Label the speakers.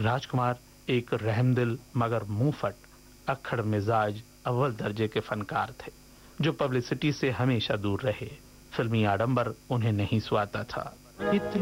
Speaker 1: राजकुमार एक रहमदिल मगर मुंहफट, अक्खड़ मिजाज, अव्वल दर्जे के फनकार थे, जो पब्लिसिटी से हमेशा दूर रहे। फिल्मी आडंबर उन्हें नहीं सुहाता था।